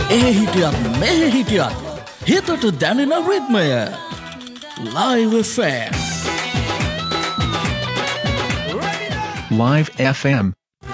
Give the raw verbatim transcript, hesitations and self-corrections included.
ඒ හිටියත් මේ හිටියත් හිතට දැනෙන රිද්මය Live F M. Live F M